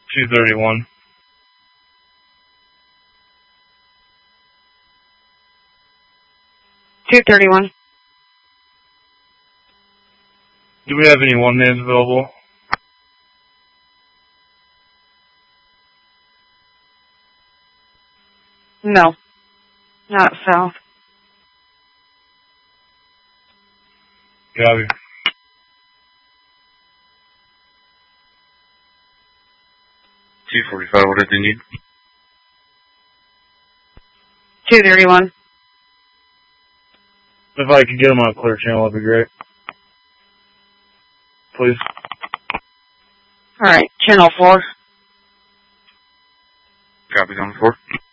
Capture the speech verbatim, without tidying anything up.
two thirty-one. two thirty-one. Do we have any one-mans available? No. Not south. Copy. two forty-five, what did they need? two thirty-one. If I could get them on a clear channel, that'd be great. Please. Alright, channel four. Copies on four.